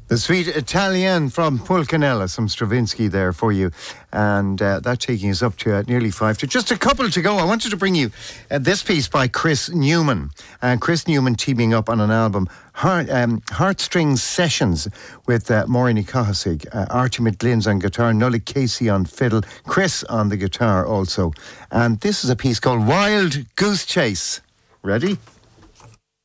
The Suite Italienne from Pulcinella, some Stravinsky there for you. And that taking us up to nearly 5 to just a couple to go. I wanted to bring you this piece by Chris Newman. Chris Newman teaming up on an album, Heartstrings Sessions, with Maureen Kohasig, Archie McGlynn's on guitar, Nully Casey on fiddle, Chris on the guitar also. And this is a piece called Wild Goose Chase. Ready?